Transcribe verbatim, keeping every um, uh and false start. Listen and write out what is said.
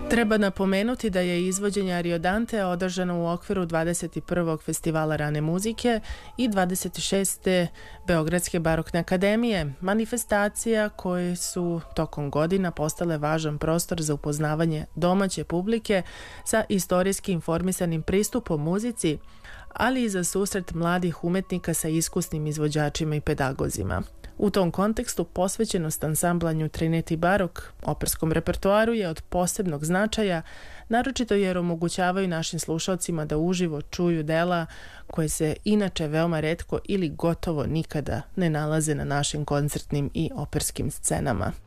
Treba napomenuti da je izvođenje Ariodante održano u okviru dvadeset prvog festivala rane muzike i dvadeset šeste Beogradske barokne akademije, manifestacija koje su tokom godina postale važan prostor za upoznavanje domaće publike sa istorijski informisanim pristupom muzici, ali i za susret mladih umetnika sa iskusnim izvođačima i pedagozima. U tom kontekstu posvećenost ansamblanju Trinity Barok operskom repertoaru je od posebnog značaja, naročito jer omogućavaju našim slušalcima da uživo čuju dela koje se inače veoma retko ili gotovo nikada ne nalaze na našim koncertnim i operskim scenama.